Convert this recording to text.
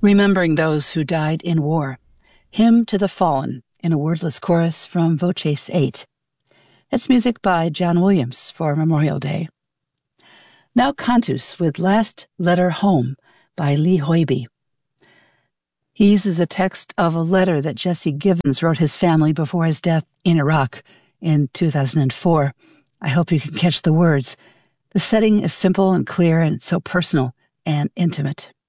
Remembering Those Who Died in War, Hymn to the Fallen, in a wordless chorus from Voces 8. That's music by John Williams for Memorial Day. Now Cantus with Last Letter Home by Lee Hoiby. He uses a text of a letter that Jesse Givens wrote his family before his death in Iraq in 2004. I hope you can catch the words. The setting is simple and clear and so personal and intimate.